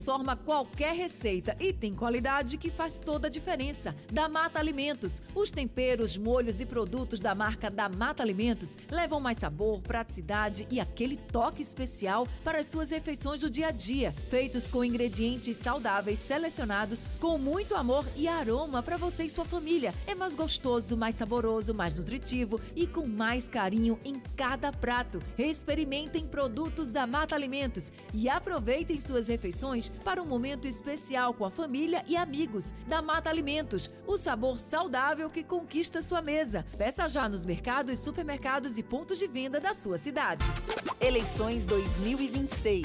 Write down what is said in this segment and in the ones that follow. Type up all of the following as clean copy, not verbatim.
Transforma qualquer receita e tem qualidade que faz toda a diferença. Da Mata Alimentos. Os temperos, molhos e produtos da marca da Mata Alimentos levam mais sabor, praticidade e aquele toque especial para as suas refeições do dia a dia. Feitos com ingredientes saudáveis selecionados com muito amor e aroma para você e sua família. É mais gostoso, mais saboroso, mais nutritivo e com mais carinho em cada prato. Experimentem produtos da Mata Alimentos e aproveitem suas refeições para um momento especial com a família e amigos. Da Mata Alimentos, o sabor saudável que conquista sua mesa. Peça já nos mercados, supermercados e pontos de venda da sua cidade. Eleições 2026.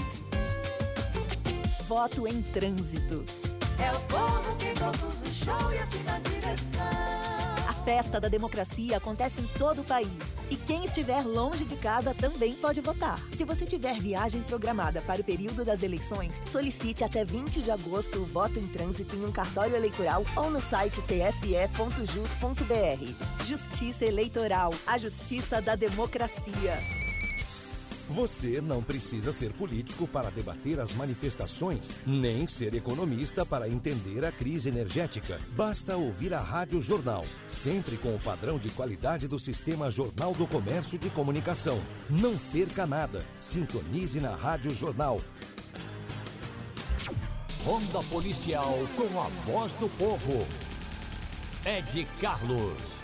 Voto em trânsito. É o povo que produz o show e assim na direção. A festa da democracia acontece em todo o país. E quem estiver longe de casa também pode votar. Se você tiver viagem programada para o período das eleições, solicite até 20 de agosto o voto em trânsito em um cartório eleitoral ou no site tse.jus.br. Justiça Eleitoral, a justiça da democracia. Você não precisa ser político para debater as manifestações, nem ser economista para entender a crise energética. Basta ouvir a Rádio Jornal, sempre com o padrão de qualidade do Sistema Jornal do Comércio de Comunicação. Não perca nada. Sintonize na Rádio Jornal. Ronda Policial com a voz do povo. Ed Carlos.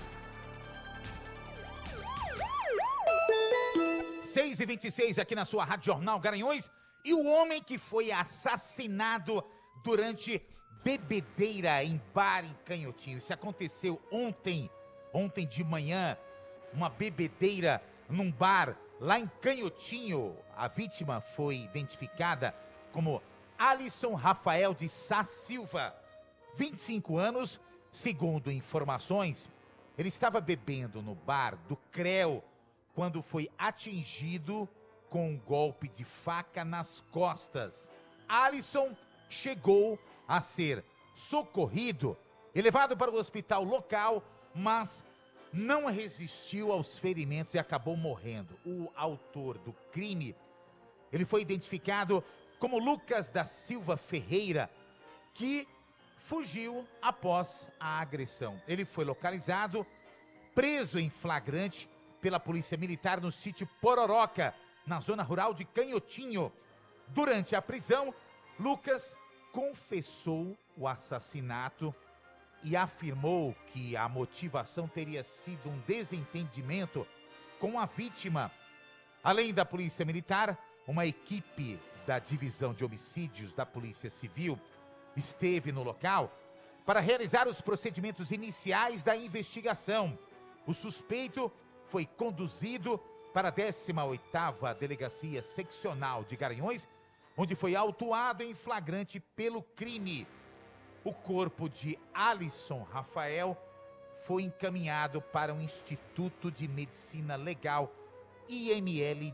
6h26 aqui na sua Rádio Jornal Garanhuns. E o homem que foi assassinado durante bebedeira em bar em Canhotinho. Isso aconteceu ontem de manhã, uma bebedeira num bar lá em Canhotinho. A vítima foi identificada como Alisson Rafael de Sá Silva, 25 anos. Segundo informações, ele estava bebendo no bar do Creu quando foi atingido com um golpe de faca nas costas. Alisson chegou a ser socorrido e levado para o hospital local, mas não resistiu aos ferimentos e acabou morrendo. O autor do crime, ele foi identificado como Lucas da Silva Ferreira, que fugiu após a agressão. Ele foi localizado, preso em flagrante pela Polícia Militar no sítio Pororoca, na zona rural de Canhotinho. Durante a prisão, Lucas confessou o assassinato e afirmou que a motivação teria sido um desentendimento com a vítima. Além da Polícia Militar, uma equipe da Divisão de Homicídios da Polícia Civil esteve no local para realizar os procedimentos iniciais da investigação. O suspeito foi conduzido para a 18ª Delegacia Seccional de Garanhuns, onde foi autuado em flagrante pelo crime. O corpo de Alisson Rafael foi encaminhado para o Instituto de Medicina Legal, IML,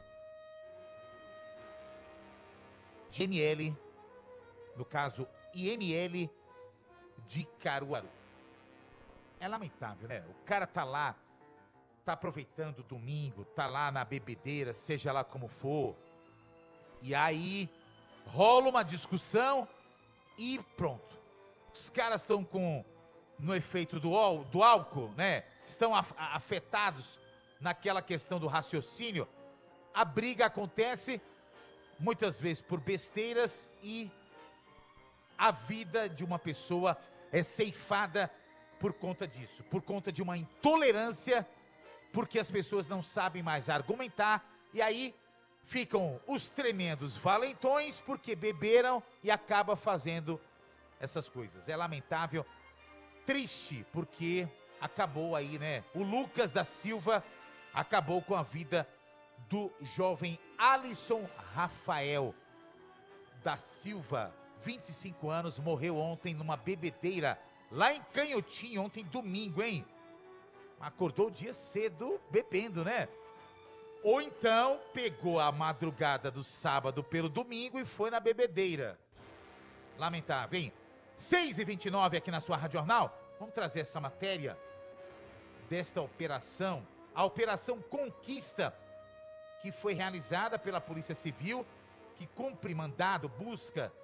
no caso IML de Caruaru. É lamentável, né? O cara tá lá, tá aproveitando o domingo, tá lá na bebedeira, seja lá como for, e aí rola uma discussão e pronto. Os caras estão no efeito do álcool, né? Estão afetados naquela questão do raciocínio. A briga acontece muitas vezes por besteiras e a vida de uma pessoa é ceifada por conta disso, por conta de uma intolerância, porque as pessoas não sabem mais argumentar, e aí ficam os tremendos valentões porque beberam e acaba fazendo essas coisas. É lamentável, triste, porque acabou aí, né? O Lucas da Silva acabou com a vida do jovem Alisson Rafael da Silva, 25 anos, morreu ontem numa bebedeira lá em Canhotinho, ontem domingo, hein? Acordou o dia cedo bebendo, né? Ou então pegou a madrugada do sábado pelo domingo e foi na bebedeira. Lamentável, hein? 6h29 aqui na sua Rádio Jornal. Vamos trazer essa matéria desta operação, a Operação Conquista, que foi realizada pela Polícia Civil que cumpre mandado, busca